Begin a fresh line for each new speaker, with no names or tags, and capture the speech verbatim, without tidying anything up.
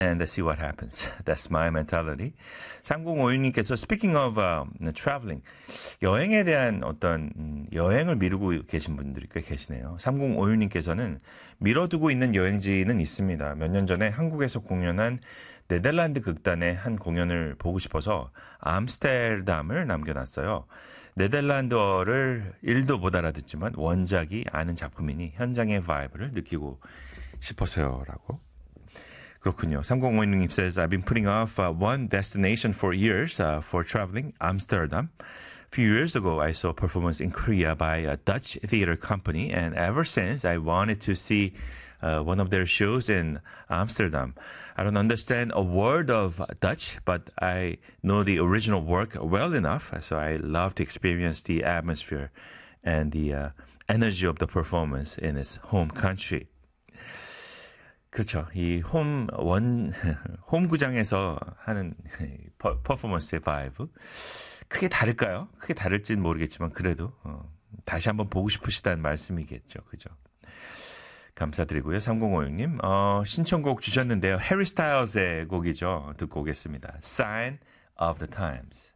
and see what happens. That's my mentality. 삼공오육님께서 speaking of uh, traveling, 여행에 대한 어떤 음, 여행을 미루고 계신 분들이 꽤 계시네요. 삼공오육님께서는 미뤄두고 있는 여행지는 있습니다. 몇 년 전에 한국에서 공연한 네덜란드 극단의 한 공연을 보고 싶어서 암스테르담을 남겨놨어요. 네덜란드어를 일도 못 알아듣지만 원작이 아는 작품이니 현장의 바이브를 느끼고 싶어서요. 라고. 그렇군요. 삼공오육님 says, I've been putting off uh, one destination for years uh, for traveling, Amsterdam. A few years ago, I saw a performance in Korea by a Dutch theater company, and ever since, I wanted to see uh, one of their shows in Amsterdam. I don't understand a word of Dutch, but I know the original work well enough, so I love to experience the atmosphere and the uh, energy of the performance in its home country. 그렇죠. 이 홈, 원, 홈구장에서 하는 퍼, 퍼포먼스의 바이브. 크게 다를까요? 크게 다를지는 모르겠지만, 그래도, 어, 다시 한번 보고 싶으시다는 말씀이겠죠. 그죠? 감사드리고요. 삼공오육님, 어, 신청곡 주셨는데요. 해리 스타일즈의 곡이죠. 듣고 오겠습니다. Sign of the Times.